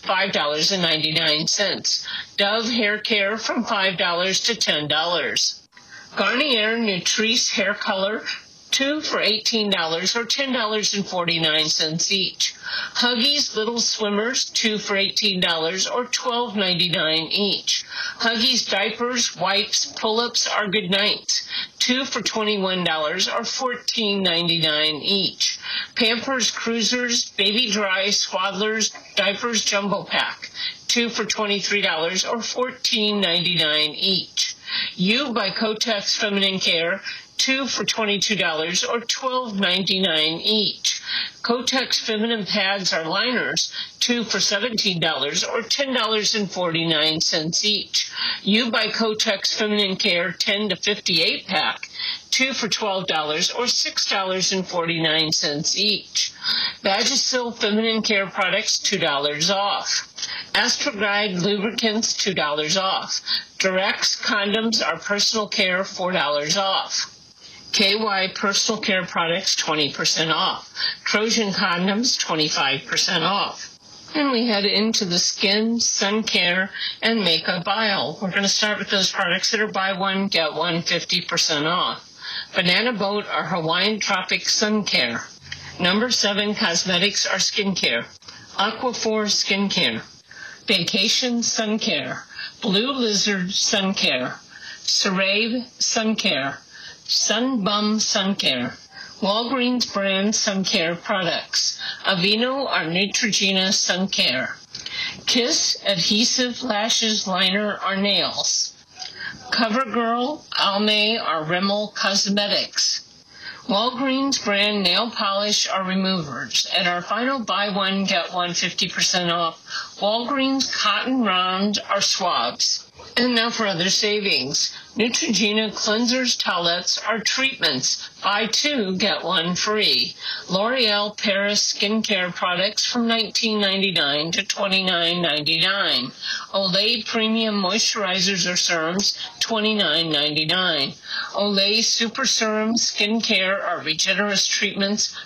$5.99. Dove Hair Care from $5 to $10. Garnier Nutrice Hair Color, 2 for $18 or $10.49 each. Huggies Little Swimmers, 2 for $18 or $12.99 each. Huggies Diapers, Wipes, Pull-Ups are Good Nights, 2 for $21 or $14.99 each. Pampers Cruisers, Baby Dry, Swaddlers, Diapers Jumbo Pack, 2 for $23 or $14.99 each. You by Kotex Feminine Care, 2 for $22 or $12.99 each. Kotex Feminine Pads are liners, 2 for $17 or $10.49 each. You by Kotex Feminine Care 10 to 58 pack, 2 for $12 or $6.49 each. Vagisil Feminine Care products, $2 off. Astroglide lubricants, $2 off. Durex condoms are personal care, $4 off. KY personal care products, 20% off. Trojan condoms, 25% off. And we head into the skin, sun care, and makeup aisle. We're going to start with those products that are buy one, get one, 50% off. Banana Boat are Hawaiian Tropic Sun Care. Number 7 Cosmetics are skincare. Aquaphor Skincare. Vacation Sun Care. Blue Lizard Sun Care. Cerave Sun Care. Sunbum Sun Care. Walgreens brand sun care products. Aveeno are Neutrogena Sun Care. Kiss adhesive lashes liner or nails. CoverGirl Almay are Rimmel Cosmetics. Walgreens brand nail polish or removers. And our final buy one, get one 50% off. Walgreens cotton round or swabs. And now for other savings. Neutrogena cleansers, towelettes, are treatments. Buy 2, get 1 free. L'Oreal Paris skincare products from $19.99 to $29.99. Olay premium moisturizers or serums, $29.99. Olay super serum skincare or regenerous treatments,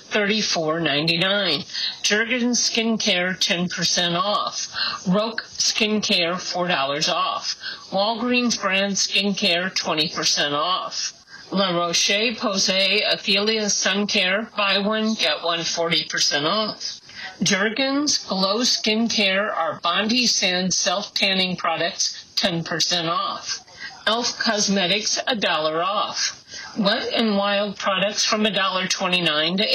$34.99. Jergens skincare, 10% off. Roque skincare, $4 off. Walgreens brand skincare, 20% off. La Roche-Posay Athelia Sun Care, buy one, get one 40% off. Jergens Glow Skincare are Bondi Sand self-tanning products, 10% off. Elf Cosmetics, $1 off. Wet n Wild products from $1.29 to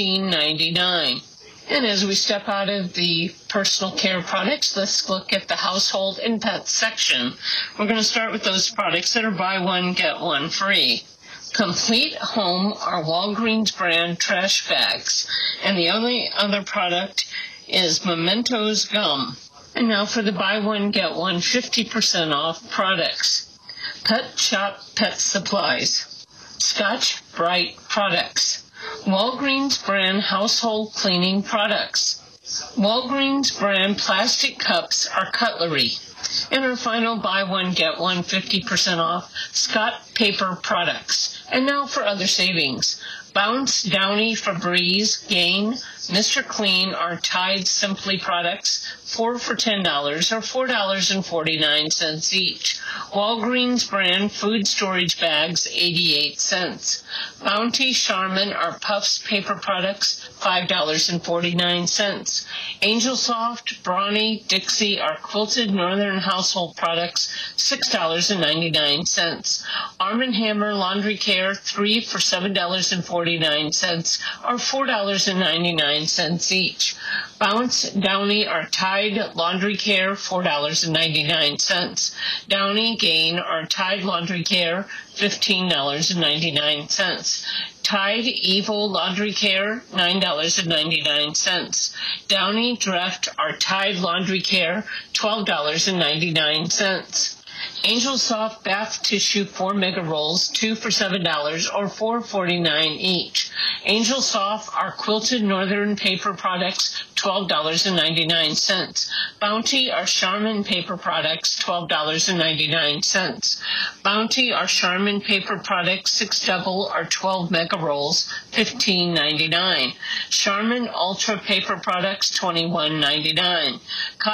$18.99. And as we step out of the personal care products, let's look at the household and pet section. We're going to start with those products that are buy one, get one free. Complete Home are Walgreens brand trash bags. And the only other product is Mementos gum. And now for the buy one, get one 50% off products. Pet Shop Pet Supplies. Scotch Brite products. Walgreens brand household cleaning products. Walgreens brand plastic cups are cutlery. And our final buy one, get one 50% off Scott paper products. And now for other savings. Bounce, Downy, Febreze, Gain, Mr. Clean are Tide Simply products, 4 for $10 or $4.49 each. Walgreens brand food storage bags, 88 cents. Bounty, Charmin are Puffs paper products, $5.49. Angel Soft, Brawny, Dixie are quilted northern household products, $6.99. Arm & Hammer Laundry Care, 3 for $7.49 or $4.99 each. Bounce, Downy are Tide Laundry Care, $4.99. Downy, Gain are Tide Laundry Care, $15.99. Tide Evil Laundry Care, $9.99. Downy Dreft are Tide Laundry Care, $12.99. Angel Soft Bath Tissue 4 Mega Rolls, 2 for $7 or $4.49 each. Angel Soft are quilted northern paper products, $12.99. Bounty are Charmin paper products, $12.99. Bounty are Charmin paper products, 6 double or 12 mega rolls, $15.99. Charmin Ultra paper products, $21.99.